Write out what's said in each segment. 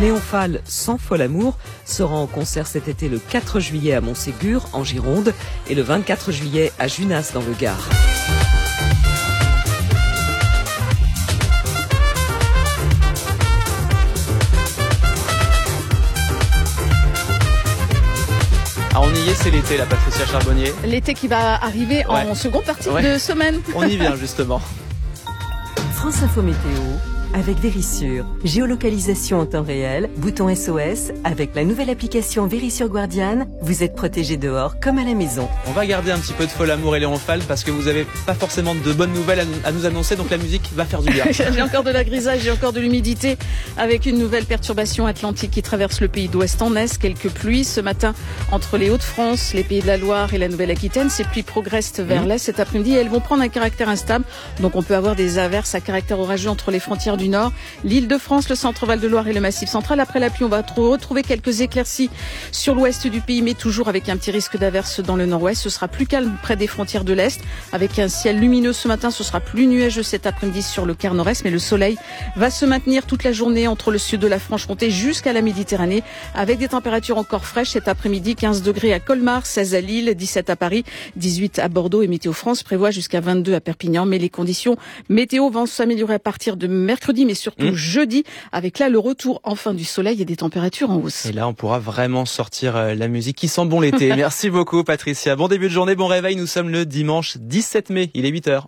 Néonphal sans fol amour sera en concert cet été le 4 juillet à Montségur, en Gironde, et le 24 juillet à Junas, dans le Gard. Ah, on y est, c'est l'été, la Patricia Charbonnier. L'été qui va arriver en seconde partie de semaine. On y vient justement. France Info Météo avec Vérissure. Géolocalisation en temps réel, bouton SOS. Avec la nouvelle application Vérissure Guardian, vous êtes protégé dehors comme à la maison. On va garder un petit peu de fol amour et Néonphal parce que vous n'avez pas forcément de bonnes nouvelles à nous annoncer, donc la musique va faire du bien. J'ai encore de la grisaille, j'ai encore de l'humidité avec une nouvelle perturbation atlantique qui traverse le pays d'ouest en est. Quelques pluies ce matin entre les Hauts-de-France, les Pays de la Loire et la Nouvelle-Aquitaine. Ces pluies progressent vers l'est cet après-midi et elles vont prendre un caractère instable. Donc on peut avoir des averses à caractère orageux entre les frontières du Nord, l'Île-de-France, le centre Val-de-Loire et le Massif central. Après la pluie, on va retrouver quelques éclaircies sur l'ouest du pays, mais toujours avec un petit risque d'averse dans le nord-ouest. Ce sera plus calme près des frontières de l'Est, avec un ciel lumineux ce matin. Ce sera plus nuageux cet après-midi sur le quart nord-est, mais le soleil va se maintenir toute la journée entre le sud de la Franche-Comté jusqu'à la Méditerranée, avec des températures encore fraîches cet après-midi. 15 degrés à Colmar, 16 à Lille, 17 à Paris, 18 à Bordeaux, et Météo France prévoit jusqu'à 22 à Perpignan. Mais les conditions météo vont s'améliorer à partir de mercredi, mais surtout jeudi, avec là le retour enfin du soleil et des températures en hausse. Et là, on pourra vraiment sortir la musique qui sent bon l'été. Merci beaucoup, Patricia. Bon début de journée, bon réveil. Nous sommes le dimanche 17 mai. Il est 8h.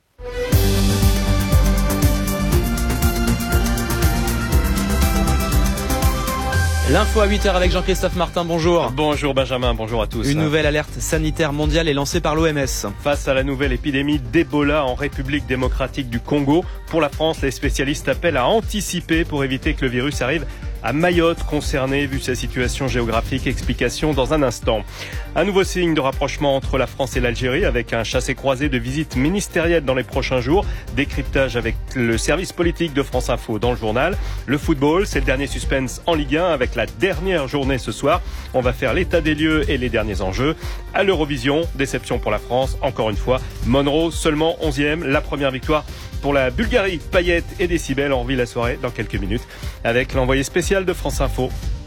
L'info à 8h avec Jean-Christophe Martin, bonjour. Bonjour Benjamin, bonjour à tous. Une nouvelle alerte sanitaire mondiale est lancée par l'OMS. Face à la nouvelle épidémie d'Ebola en République démocratique du Congo, pour la France, les spécialistes appellent à anticiper pour éviter que le virus arrive à Mayotte, concernée vu sa situation géographique. Explication dans un instant. Un nouveau signe de rapprochement entre la France et l'Algérie avec un chassé-croisé de visites ministérielles dans les prochains jours. Décryptage avec le service politique de France Info dans le journal. Le football, c'est le dernier suspense en Ligue 1 avec la dernière journée ce soir. On va faire l'état des lieux et les derniers enjeux. À l'Eurovision, déception pour la France, encore une fois. Monroe, seulement 11e, la première victoire pour la Bulgarie. Payet et Décibel, on revit la soirée dans quelques minutes avec l'envoyé spécial de France Info.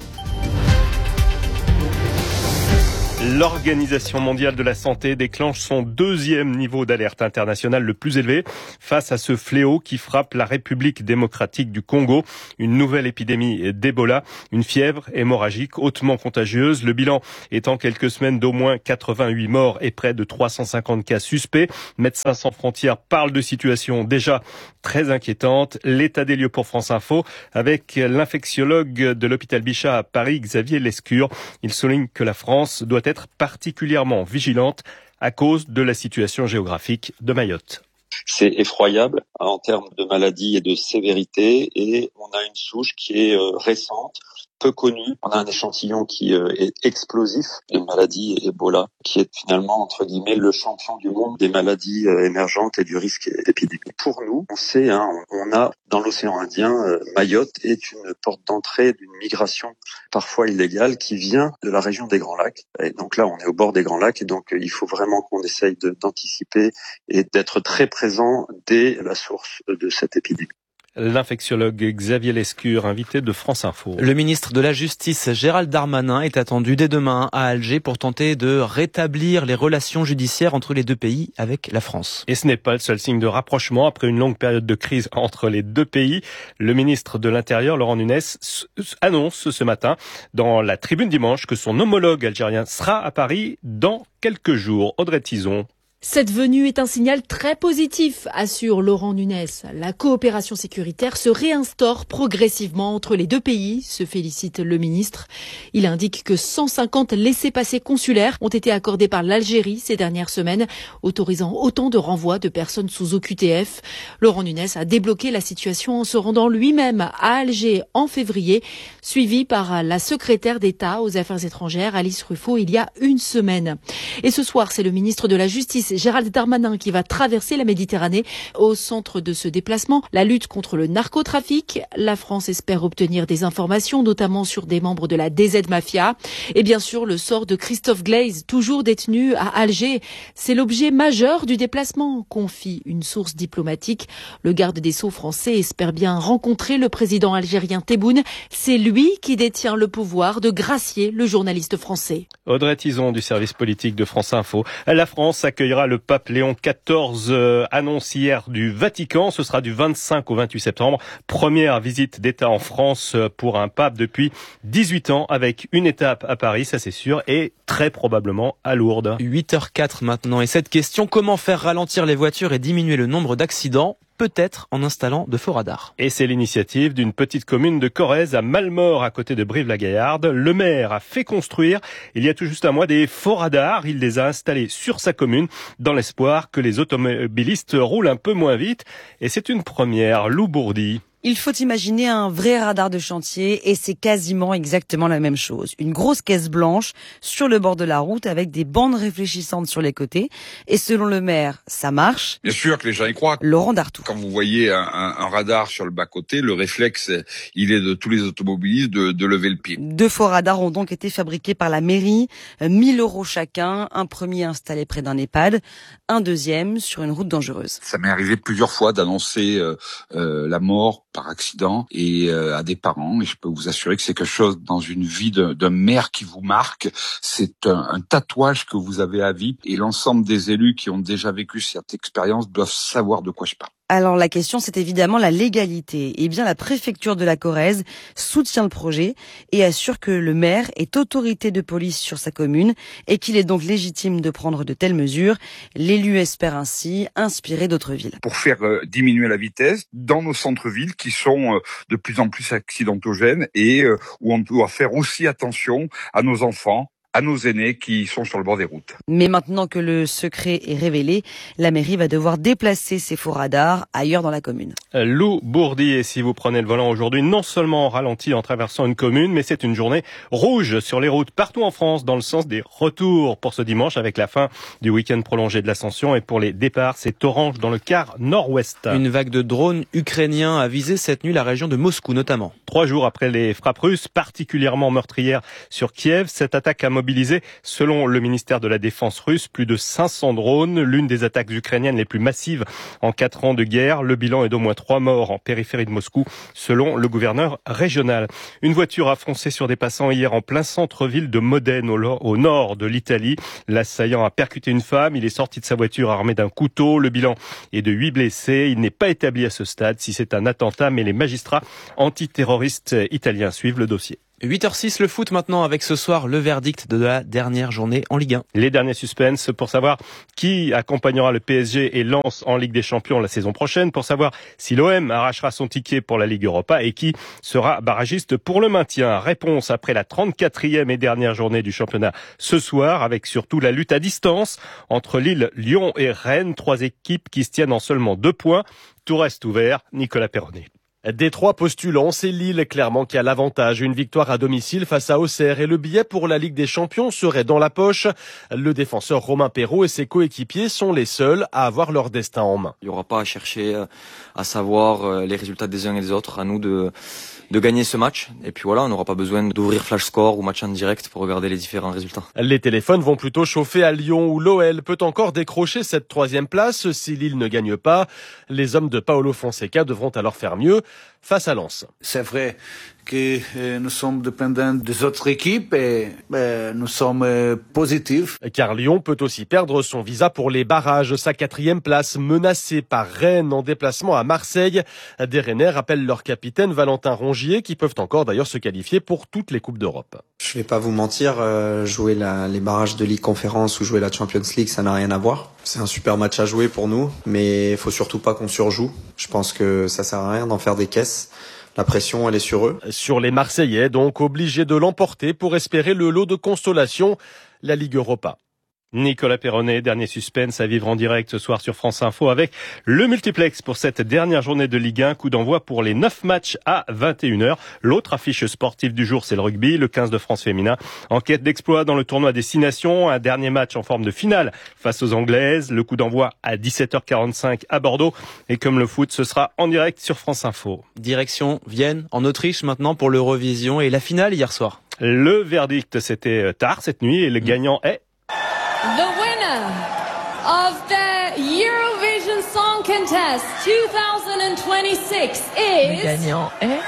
L'Organisation mondiale de la santé déclenche son 2e niveau d'alerte internationale le plus élevé face à ce fléau qui frappe la République démocratique du Congo. Une nouvelle épidémie d'Ebola, une fièvre hémorragique hautement contagieuse. Le bilan est en quelques semaines d'au moins 88 morts et près de 350 cas suspects. Médecins sans frontières parle de situation déjà très inquiétante. L'état des lieux pour France Info avec l'infectiologue de l'hôpital Bichat à Paris, Xavier Lescure. Il souligne que la France doit être particulièrement vigilante à cause de la situation géographique de Mayotte. C'est effroyable en termes de maladie et de sévérité, et on a une souche qui est récente, peu connue. On a un échantillon qui est explosif, une maladie Ebola, qui est finalement, entre guillemets, le champion du monde des maladies émergentes et du risque épidémique. Pour nous, on sait, on a dans l'océan Indien, Mayotte est une porte d'entrée d'une migration parfois illégale qui vient de la région des Grands Lacs. Et donc là, on est au bord des Grands Lacs, et donc il faut vraiment qu'on essaye d'anticiper et d'être très présent dès la source de cette épidémie. L'infectiologue Xavier Lescure, invité de France Info. Le ministre de la Justice, Gérald Darmanin, est attendu dès demain à Alger pour tenter de rétablir les relations judiciaires entre les deux pays avec la France. Et ce n'est pas le seul signe de rapprochement après une longue période de crise entre les deux pays. Le ministre de l'Intérieur, Laurent Nunez, annonce ce matin dans la Tribune dimanche que son homologue algérien sera à Paris dans quelques jours. Audrey Tison. Cette venue est un signal très positif, assure Laurent Nunez. La coopération sécuritaire se réinstaure progressivement entre les deux pays, se félicite le ministre. Il indique que 150 laissez-passer consulaires ont été accordés par l'Algérie ces dernières semaines, autorisant autant de renvois de personnes sous OQTF. Laurent Nunez a débloqué la situation en se rendant lui-même à Alger en février, suivi par la secrétaire d'État aux Affaires étrangères, Alice Ruffo, il y a une semaine. Et ce soir, c'est le ministre de la Justice, C'est Gérald Darmanin qui va traverser la Méditerranée. Au centre de ce déplacement, la lutte contre le narcotrafic. La France espère obtenir des informations, notamment sur des membres de la DZ Mafia. Et bien sûr, le sort de Christophe Glaise, toujours détenu à Alger. C'est l'objet majeur du déplacement, confie une source diplomatique. Le garde des Sceaux français espère bien rencontrer le président algérien Tebboune. C'est lui qui détient le pouvoir de gracier le journaliste français. Audrey Tison du service politique de France Info. La France accueillera le pape Léon XIV, annonce hier du Vatican. Ce sera du 25 au 28 septembre. Première visite d'État en France pour un pape depuis 18 ans, avec une étape à Paris, ça c'est sûr, et très probablement à Lourdes. 8h04 maintenant. Et cette question, comment faire ralentir les voitures et diminuer le nombre d'accidents ? Peut-être en installant de faux radars. Et c'est l'initiative d'une petite commune de Corrèze à Malmort, à côté de Brive-la-Gaillarde. Le maire a fait construire, il y a tout juste un mois, des faux radars. Il les a installés sur sa commune dans l'espoir que les automobilistes roulent un peu moins vite. Et c'est une première. Lou Bourdi. Il faut imaginer un vrai radar de chantier et c'est quasiment exactement la même chose. Une grosse caisse blanche sur le bord de la route avec des bandes réfléchissantes sur les côtés. Et selon le maire, ça marche. Bien sûr que les gens y croient. Laurent Dartout. Quand vous voyez un radar sur le bas-côté, le réflexe, il est de tous les automobilistes de lever le pied. 2 faux radars ont donc été fabriqués par la mairie. 1 000 € chacun. Un premier installé près d'un EHPAD. Un deuxième sur une route dangereuse. Ça m'est arrivé plusieurs fois d'annoncer la mort par accident et à des parents, et je peux vous assurer que c'est quelque chose dans une vie d'un maire qui vous marque. C'est un tatouage que vous avez à vie, et l'ensemble des élus qui ont déjà vécu cette expérience doivent savoir de quoi je parle. Alors la question, c'est évidemment la légalité. Eh bien, la préfecture de la Corrèze soutient le projet et assure que le maire est autorité de police sur sa commune et qu'il est donc légitime de prendre de telles mesures. L'élu espère ainsi inspirer d'autres villes. Pour faire diminuer la vitesse dans nos centres-villes qui sont de plus en plus accidentogènes et où on doit faire aussi attention à nos enfants, à nos aînés qui sont sur le bord des routes. Mais maintenant que le secret est révélé, la mairie va devoir déplacer ses faux radars ailleurs dans la commune. Lou Bourdi, et si vous prenez le volant aujourd'hui, non seulement on ralentit en traversant une commune, mais c'est une journée rouge sur les routes partout en France dans le sens des retours pour ce dimanche avec la fin du week-end prolongé de l'Ascension, et pour les départs, c'est orange dans le quart nord-ouest. Une vague de drones ukrainiens a visé cette nuit la région de Moscou notamment. 3 jours après les frappes russes, particulièrement meurtrières sur Kiev, cette attaque a mobilisé, selon le ministère de la Défense russe, plus de 500 drones, l'une des attaques ukrainiennes les plus massives en 4 ans de guerre. Le bilan est d'au moins 3 morts en périphérie de Moscou, selon le gouverneur régional. Une voiture a foncé sur des passants hier en plein centre-ville de Modène, au nord de l'Italie. L'assaillant a percuté une femme, il est sorti de sa voiture armé d'un couteau. Le bilan est de 8 blessés. Il n'est pas établi à ce stade si c'est un attentat, mais les magistrats antiterroristes italiens suivent le dossier. 8h06, le foot maintenant avec ce soir le verdict de la dernière journée en Ligue 1. Les derniers suspens pour savoir qui accompagnera le PSG et Lens en Ligue des Champions la saison prochaine, pour savoir si l'OM arrachera son ticket pour la Ligue Europa et qui sera barragiste pour le maintien. Réponse après la 34e et dernière journée du championnat ce soir, avec surtout la lutte à distance entre Lille, Lyon et Rennes, 3 équipes qui se tiennent en seulement 2 points. Tout reste ouvert. Nicolas Perronnet. Des 3 postulants, c'est Lille clairement qui a l'avantage. Une victoire à domicile face à Auxerre et le billet pour la Ligue des Champions serait dans la poche. Le défenseur Romain Perraud et ses coéquipiers sont les seuls à avoir leur destin en main. Il n'y aura pas à chercher à savoir les résultats des uns et des autres. À nous de gagner ce match. Et puis voilà, on n'aura pas besoin d'ouvrir Flash Score ou match en direct pour regarder les différents résultats. Les téléphones vont plutôt chauffer à Lyon où l'OL peut encore décrocher cette 3e place si Lille ne gagne pas. Les hommes de Paolo Fonseca devront alors faire mieux face à Lens. C'est vrai que nous sommes dépendants des autres équipes et nous sommes positifs. Car Lyon peut aussi perdre son visa pour les barrages, sa 4e place menacée par Rennes en déplacement à Marseille. Des Rennais rappellent leur capitaine Valentin Rongier qui peuvent encore d'ailleurs se qualifier pour toutes les Coupes d'Europe. Je vais pas vous mentir, jouer les barrages de Ligue Conférence ou jouer la Champions League, ça n'a rien à voir. C'est un super match à jouer pour nous, mais il faut surtout pas qu'on surjoue. Je pense que ça sert à rien d'en faire des caisses. La pression, elle est sur eux. Sur les Marseillais, donc obligés de l'emporter pour espérer le lot de consolation, la Ligue Europa. Nicolas Perronnet, dernier suspense à vivre en direct ce soir sur France Info avec le multiplex pour cette dernière journée de Ligue 1. Coup d'envoi pour les 9 matchs à 21h. L'autre affiche sportive du jour, c'est le rugby, le 15 de France féminin. En quête d'exploit dans le tournoi Destination, un dernier match en forme de finale face aux Anglaises. Le coup d'envoi à 17h45 à Bordeaux. Et comme le foot, ce sera en direct sur France Info. Direction Vienne, en Autriche maintenant pour l'Eurovision et la finale hier soir. Le verdict, c'était tard cette nuit et le gagnant est... The winner of the Eurovision Song Contest 2026 is... Le gagnant est...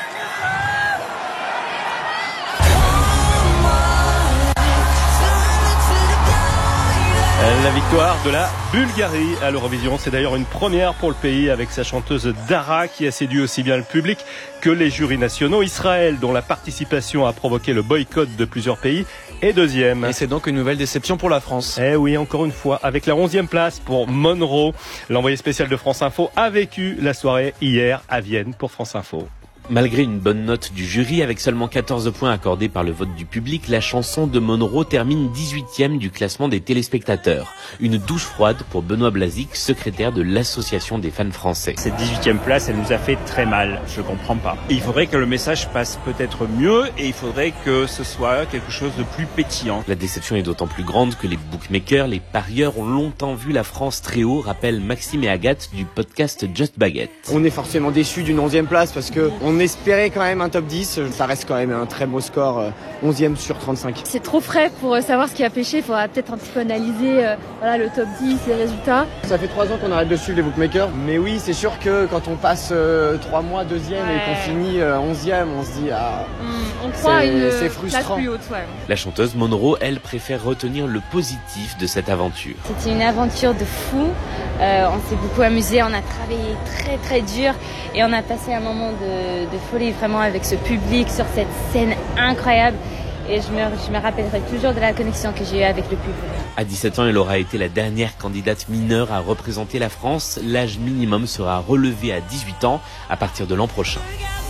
La victoire de la Bulgarie à l'Eurovision, c'est d'ailleurs une première pour le pays avec sa chanteuse Dara qui a séduit aussi bien le public que les jurys nationaux. Israël, dont la participation a provoqué le boycott de plusieurs pays, est deuxième. Et c'est donc une nouvelle déception pour la France. Eh oui, encore une fois, avec la 11e place pour Monroe. L'envoyé spécial de France Info a vécu la soirée hier à Vienne pour France Info. Malgré une bonne note du jury, avec seulement 14 points accordés par le vote du public, la chanson de Monroe termine 18e du classement des téléspectateurs. Une douche froide pour Benoît Blazic, secrétaire de l'Association des fans français. Cette 18e place, elle nous a fait très mal. Je comprends pas. Il faudrait que le message passe peut-être mieux et il faudrait que ce soit quelque chose de plus pétillant. La déception est d'autant plus grande que les bookmakers, les parieurs ont longtemps vu la France très haut, rappellent Maxime et Agathe du podcast Just Baguette. On est forcément déçus d'une 11e place parce que on espérait quand même un top 10, ça reste quand même un très beau score, 11e sur 35. C'est trop frais pour savoir ce qui a pêché, il faudra peut-être un petit peu analyser le top 10, les résultats. Ça fait 3 ans qu'on arrête de suivre les bookmakers, mais oui c'est sûr que quand on passe 3 mois 2e et qu'on finit 11e, on se dit on croit c'est frustrant. Plus haute, ouais. La chanteuse Monroe, elle, préfère retenir le positif de cette aventure. C'était une aventure de fou, on s'est beaucoup amusé, on a travaillé très très dur et on a passé un moment de folie vraiment avec ce public sur cette scène incroyable et je me rappellerai toujours de la connexion que j'ai eue avec le public. À 17 ans, elle aura été la dernière candidate mineure à représenter la France. L'âge minimum sera relevé à 18 ans à partir de l'an prochain.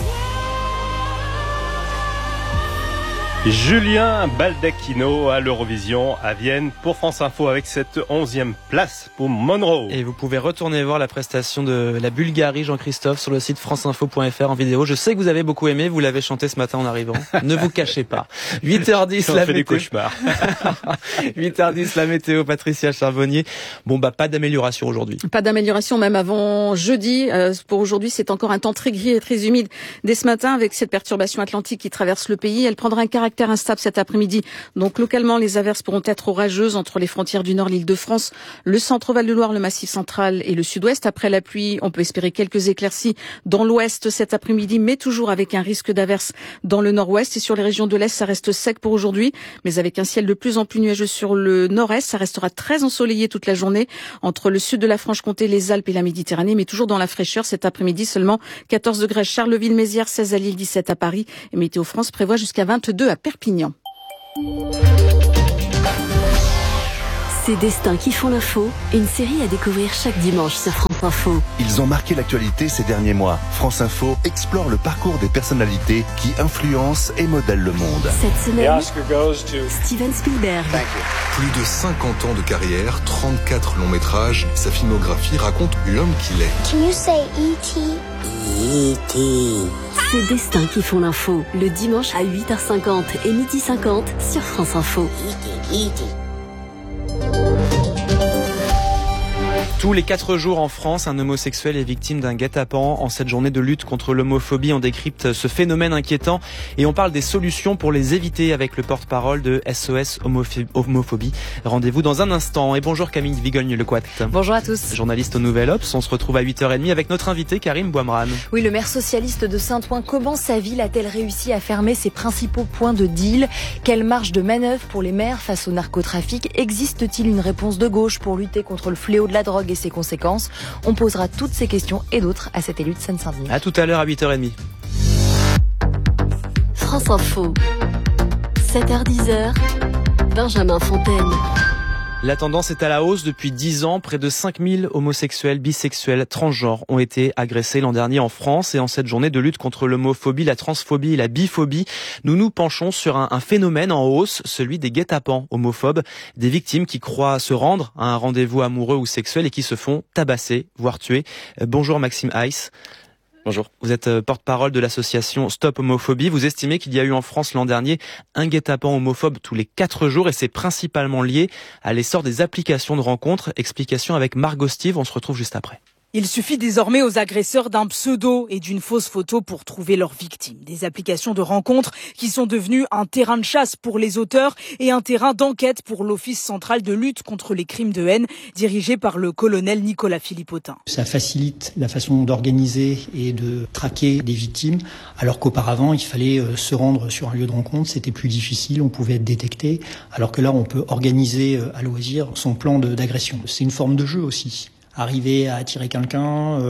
Julien Baldacchino à l'Eurovision à Vienne pour France Info avec cette 11e place pour Monroe. Et vous pouvez retourner voir la prestation de la Bulgarie, Jean-Christophe, sur le site franceinfo.fr en vidéo. Je sais que vous avez beaucoup aimé, vous l'avez chanté ce matin en arrivant. Ne vous cachez pas. 8h10 la météo. Des cauchemars. 8h10 la météo, Patricia Charbonnier. Pas d'amélioration aujourd'hui. Pas d'amélioration même avant jeudi. Pour aujourd'hui, c'est encore un temps très gris et très humide dès ce matin avec cette perturbation atlantique qui traverse le pays. Elle prendra un caractère instable cet après-midi. Donc localement, les averses pourront être orageuses entre les frontières du Nord, l'Île-de-France, le centre-Val de Loire, le Massif central et le Sud-Ouest. Après la pluie, on peut espérer quelques éclaircies dans l'Ouest cet après-midi, mais toujours avec un risque d'averses dans le Nord-Ouest. Et sur les régions de l'Est, ça reste sec pour aujourd'hui, mais avec un ciel de plus en plus nuageux sur le Nord-Est. Ça restera très ensoleillé toute la journée entre le sud de la Franche-Comté, les Alpes et la Méditerranée, mais toujours dans la fraîcheur cet après-midi. Seulement 14 degrés à Charleville-Mézières, 16 à Lille, 17 à Paris. Et Météo France prévoit jusqu'à 22 à Perpignan. Ces destins qui font l'info, une série à découvrir chaque dimanche sur France Info. Ils ont marqué l'actualité ces derniers mois. France Info explore le parcours des personnalités qui influencent et modèlent le monde. Cette semaine, Steven Spielberg. Plus de 50 ans de carrière, 34 longs métrages, sa filmographie raconte l'homme qu'il est. Can you say E.T.? E.T. Ces destins qui font l'info, le dimanche à 8h50 et 12h50 sur France Info. E.T. Tous les 4 jours en France, un homosexuel est victime d'un guet-apens. En cette journée de lutte contre l'homophobie, on décrypte ce phénomène inquiétant et on parle des solutions pour les éviter avec le porte-parole de SOS Homophobie. Rendez-vous dans un instant. Et bonjour Camille Vigogne-Lecoat. Bonjour à tous. Journaliste au Nouvel Obs. On se retrouve à 8h30 avec notre invité Karim Bouamran. Oui, le maire socialiste de Saint-Ouen, comment sa ville a-t-elle réussi à fermer ses principaux points de deal? Quelle marge de manœuvre pour les maires face au narcotrafic? Existe-t-il une réponse de gauche pour lutter contre le fléau de la drogue et ses conséquences? On posera toutes ces questions et d'autres à cet élu de Seine-Saint-Denis. À tout à l'heure à 8h30. France Info, 7h-10h, Benjamin Fontaine. La tendance est à la hausse depuis 10 ans. Près de 5000 homosexuels, bisexuels, transgenres ont été agressés l'an dernier en France. Et en cette journée de lutte contre l'homophobie, la transphobie et la biphobie, nous nous penchons sur un phénomène en hausse, celui des guet-apens homophobes, des victimes qui croient se rendre à un rendez-vous amoureux ou sexuel et qui se font tabasser, voire tuer. Bonjour Maxime Heiss. Bonjour. Vous êtes porte-parole de l'association Stop Homophobie. Vous estimez qu'il y a eu en France l'an dernier un guet-apens homophobe tous les 4 jours et c'est principalement lié à l'essor des applications de rencontres. Explication avec Margot Steve, on se retrouve juste après. Il suffit désormais aux agresseurs d'un pseudo et d'une fausse photo pour trouver leurs victimes. Des applications de rencontres qui sont devenues un terrain de chasse pour les auteurs et un terrain d'enquête pour l'Office central de lutte contre les crimes de haine, dirigé par le colonel Nicolas Philippotin. Ça facilite la façon d'organiser et de traquer des victimes, alors qu'auparavant, il fallait se rendre sur un lieu de rencontre, c'était plus difficile, on pouvait être détecté, alors que là, on peut organiser à loisir son plan d'agression. C'est une forme de jeu aussi. Arriver à attirer quelqu'un,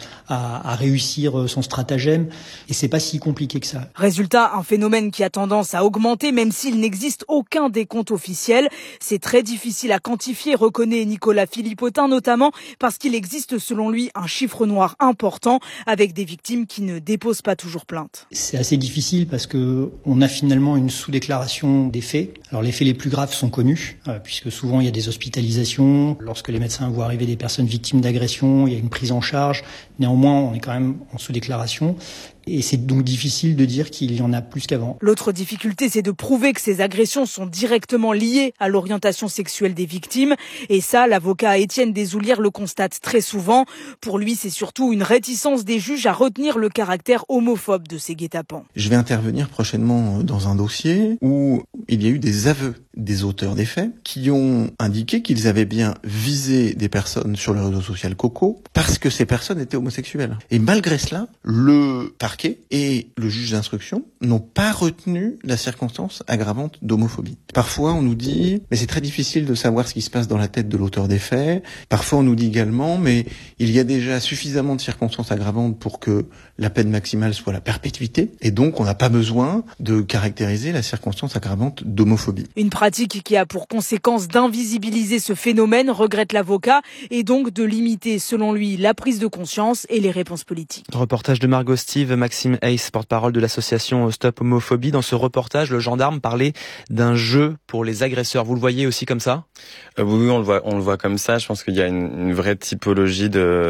à réussir son stratagème, et c'est pas si compliqué que ça. Résultat, un phénomène qui a tendance à augmenter, même s'il n'existe aucun décompte officiel. C'est très difficile à quantifier, reconnaît Nicolas Philippotin, notamment parce qu'il existe selon lui un chiffre noir important, avec des victimes qui ne déposent pas toujours plainte. C'est assez difficile parce que on a finalement une sous-déclaration des faits. Alors les faits les plus graves sont connus, puisque souvent il y a des hospitalisations, lorsque les médecins voient arriver des personnes victimes d'agression, il y a une prise en charge. Néanmoins, on est quand même en sous-déclaration. Et c'est donc difficile de dire qu'il y en a plus qu'avant. L'autre difficulté, c'est de prouver que ces agressions sont directement liées à l'orientation sexuelle des victimes. Et ça, l'avocat Étienne Desoulières le constate très souvent. Pour lui, c'est surtout une réticence des juges à retenir le caractère homophobe de ces guet-apens. Je vais intervenir prochainement dans un dossier où il y a eu des aveux des auteurs des faits qui ont indiqué qu'ils avaient bien visé des personnes sur le réseau social Coco parce que ces personnes étaient homosexuelles. Et malgré cela, le parquet et le juge d'instruction n'ont pas retenu la circonstance aggravante d'homophobie. Parfois, on nous dit, mais c'est très difficile de savoir ce qui se passe dans la tête de l'auteur des faits. Parfois, on nous dit également, mais il y a déjà suffisamment de circonstances aggravantes pour que la peine maximale soit la perpétuité. Et donc, on n'a pas besoin de caractériser la circonstance aggravante d'homophobie. Une pratique qui a pour conséquence d'invisibiliser ce phénomène, regrette l'avocat, et donc de limiter, selon lui, la prise de conscience et les réponses politiques. Reportage de Margot Steve, Maxime Heiss, porte-parole de l'association Stop Homophobie. Dans ce reportage, le gendarme parlait d'un jeu pour les agresseurs. Vous le voyez aussi comme ça ? Oui, on le voit comme ça. Je pense qu'il y a une vraie typologie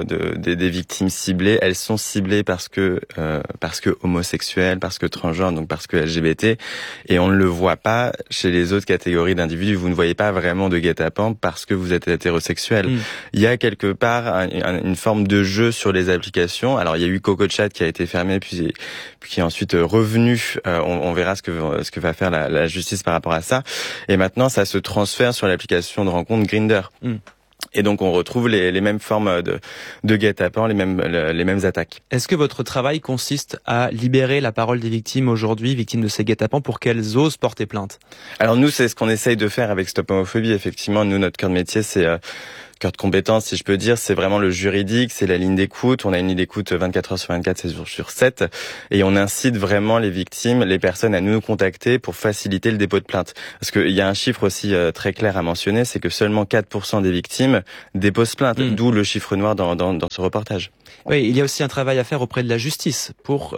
des victimes ciblées. Elles sont ciblées parce que homosexuelles, parce que transgenres, donc parce que LGBT, et on ne le voit pas chez les autres catégories d'individus. Vous ne voyez pas vraiment de guet-apens parce que vous êtes hétérosexuel. Il y a quelque part une forme de jeu sur les applications. Alors il y a eu CocoChat qui a été fermé puis qui est ensuite revenu. On verra ce que va faire la justice par rapport à ça. Et maintenant ça se transfère sur l'application de rencontre Grindr. Et donc on retrouve les mêmes formes de guet-apens, les mêmes attaques. Est-ce que votre travail consiste à libérer la parole des victimes aujourd'hui, victimes de ces guet-apens, pour qu'elles osent porter plainte ? Alors nous, c'est ce qu'on essaye de faire avec Stop Homophobie. Effectivement, nous, notre cœur de métier, c'est cœur de compétence, si je peux dire, c'est vraiment le juridique, c'est la ligne d'écoute. On a une ligne d'écoute 24 heures sur 24, 7 jours sur 7. Et on incite vraiment les victimes, les personnes à nous contacter pour faciliter le dépôt de plainte. Parce qu'il y a un chiffre aussi très clair à mentionner, c'est que seulement 4% des victimes déposent plainte. D'où le chiffre noir dans ce reportage. Oui, il y a aussi un travail à faire auprès de la justice pour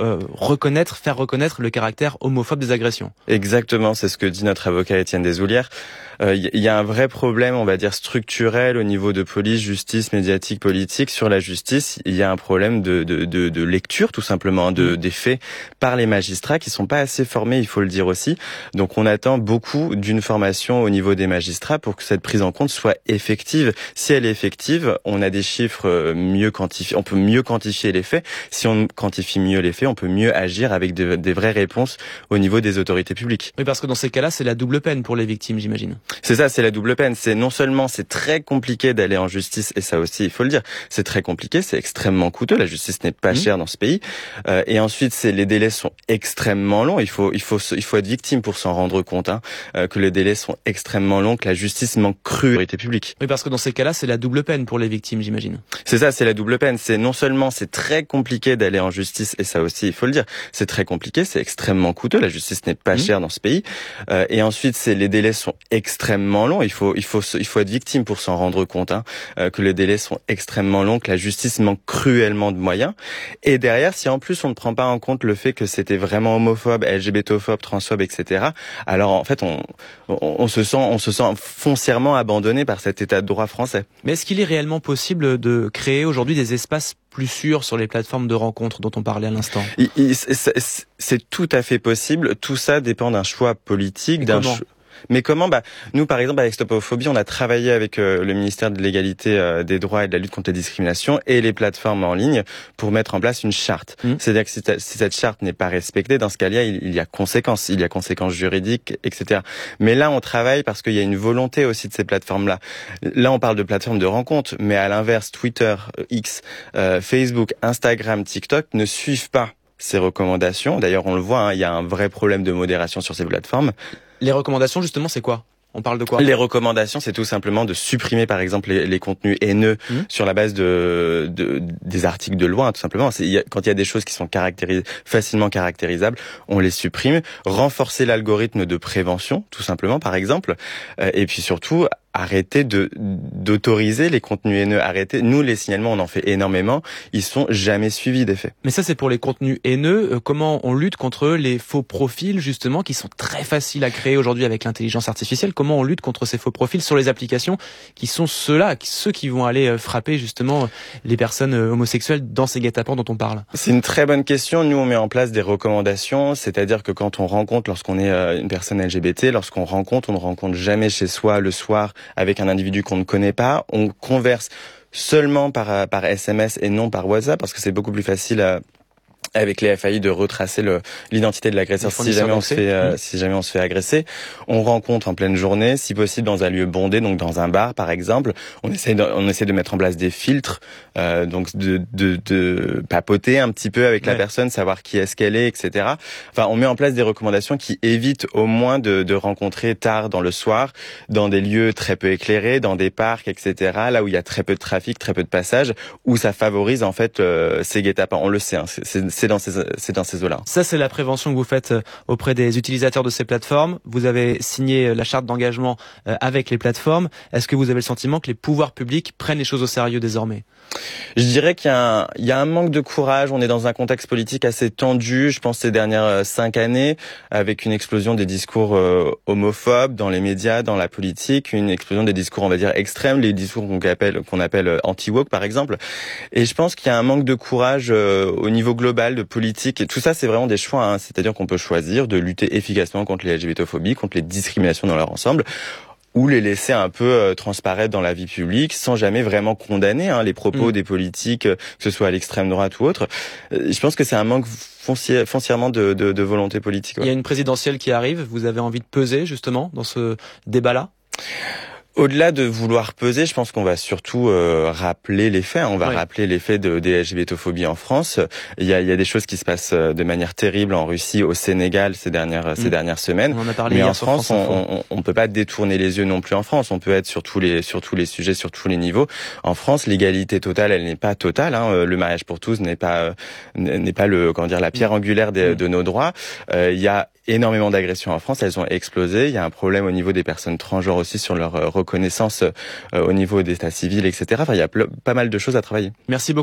faire reconnaître le caractère homophobe des agressions. Exactement, c'est ce que dit notre avocat Étienne Desoulières. Il y a un vrai problème, on va dire, structurel au niveau de police, justice, médiatique, politique. Sur la justice, il y a un problème de lecture, tout simplement, des faits par les magistrats qui sont pas assez formés, il faut le dire aussi. Donc on attend beaucoup d'une formation au niveau des magistrats pour que cette prise en compte soit effective. Si elle est effective, on a des chiffres mieux quantifiés, on peut mieux quantifier les faits. Si on quantifie mieux les faits, on peut mieux agir avec des vraies réponses au niveau des autorités publiques. Oui, parce que dans ces cas-là, c'est la double peine pour les victimes, j'imagine. C'est ça, c'est la double peine. C'est non seulement c'est très compliqué d'aller en justice, et ça aussi, il faut le dire, c'est très compliqué, c'est extrêmement coûteux. La justice n'est pas chère dans ce pays. Et ensuite, les délais sont extrêmement longs. Il faut être victime pour s'en rendre compte, que les délais sont extrêmement longs, que la justice manque cruauté publique. Oui, parce que dans ces cas-là, c'est la double peine pour les victimes, j'imagine. C'est ça, c'est la double peine. C'est non seulement c'est très compliqué d'aller en justice, et ça aussi, il faut le dire, c'est très compliqué, c'est extrêmement coûteux. La justice n'est pas chère dans ce pays. Et ensuite, les délais sont extrêmement longs. Il faut être victime pour s'en rendre compte, que les délais sont extrêmement longs, que la justice manque cruellement de moyens. Et derrière, si en plus on ne prend pas en compte le fait que c'était vraiment homophobe, LGBTophobe, transphobe, etc., alors en fait on se sent foncièrement abandonné par cet état de droit français. Mais est-ce qu'il est réellement possible de créer aujourd'hui des espaces plus sûrs sur les plateformes de rencontres dont on parlait à l'instant? C'est tout à fait possible. Tout ça dépend d'un choix politique, Mais comment? Nous, par exemple, avec Stop Homophobie, on a travaillé avec le ministère de l'égalité des droits et de la lutte contre les discriminations et les plateformes en ligne pour mettre en place une charte. C'est-à-dire que si cette charte n'est pas respectée, dans ce cas-là, il y a conséquences. Il y a conséquences juridiques, etc. Mais là, on travaille parce qu'il y a une volonté aussi de ces plateformes-là. Là, on parle de plateformes de rencontres, mais à l'inverse, Twitter, X, Facebook, Instagram, TikTok ne suivent pas ces recommandations. D'ailleurs, on le voit, il y a un vrai problème de modération sur ces plateformes. Les recommandations, justement, c'est quoi? On parle de quoi? Les recommandations, c'est tout simplement de supprimer, par exemple, les contenus haineux sur la base des articles de loi, tout simplement. Quand il y a des choses qui sont facilement caractérisables, on les supprime. Renforcer l'algorithme de prévention, tout simplement, par exemple. Et puis surtout, arrêter d'autoriser les contenus haineux. Nous, les signalements, on en fait énormément. Ils sont jamais suivis des faits. Mais ça, c'est pour les contenus haineux. Comment on lutte contre les faux profils, justement, qui sont très faciles à créer aujourd'hui avec l'intelligence artificielle? Comment on lutte contre ces faux profils sur les applications qui sont ceux qui vont aller frapper, justement, les personnes homosexuelles dans ces guet-apens dont on parle? C'est une très bonne question. Nous, on met en place des recommandations. C'est-à-dire que quand on rencontre, lorsqu'on est une personne LGBT, lorsqu'on rencontre, on ne rencontre jamais chez soi le soir avec un individu qu'on ne connaît pas. On converse seulement par SMS et non par WhatsApp parce que c'est beaucoup plus facile avec les FAI de retracer l'identité de l'agresseur si jamais on se fait agresser. On rencontre en pleine journée, si possible dans un lieu bondé, donc dans un bar par exemple. On essaie de mettre en place des filtres, donc de papoter un petit peu avec la personne, savoir qui est-ce qu'elle est, etc. Enfin, on met en place des recommandations qui évitent au moins de rencontrer tard dans le soir, dans des lieux très peu éclairés, dans des parcs, etc. Là où il y a très peu de trafic, très peu de passage, où ça favorise en fait ces guet-apens. On le sait, c'est dans ces eaux-là. Ça, c'est la prévention que vous faites auprès des utilisateurs de ces plateformes. Vous avez signé la charte d'engagement avec les plateformes. Est-ce que vous avez le sentiment que les pouvoirs publics prennent les choses au sérieux désormais? Je dirais qu'il y a un manque de courage. On est dans un contexte politique assez tendu, je pense, ces dernières 5 années, avec une explosion des discours homophobes dans les médias, dans la politique, une explosion des discours, on va dire, extrêmes, les discours qu'on appelle anti-woke, par exemple. Et je pense qu'il y a un manque de courage au niveau global, de politique. Et tout ça, c'est vraiment des choix. C'est-à-dire qu'on peut choisir de lutter efficacement contre les LGBTophobies, contre les discriminations dans leur ensemble, ou les laisser un peu transparaître dans la vie publique sans jamais vraiment condamner les propos des politiques, que ce soit à l'extrême droite ou autre. Je pense que c'est un manque foncièrement de volonté politique. Ouais. Il y a une présidentielle qui arrive, vous avez envie de peser justement dans ce débat-là? Au-delà de vouloir peser, je pense qu'on va surtout rappeler les faits. On va rappeler les faits des LGBTophobies en France. Il y a des choses qui se passent de manière terrible en Russie, au Sénégal ces dernières semaines. On en a parlé mais hier en France, on peut pas détourner les yeux non plus en France. On peut être sur tous les sujets, sur tous les niveaux. En France, l'égalité totale, elle n'est pas totale. Le mariage pour tous n'est pas la pierre angulaire de nos droits. Il y a énormément d'agressions en France, elles ont explosé. Il y a un problème au niveau des personnes transgenres aussi sur leur reconnaissance au niveau d'état civil, etc. Enfin, il y a pas mal de choses à travailler. Merci beaucoup.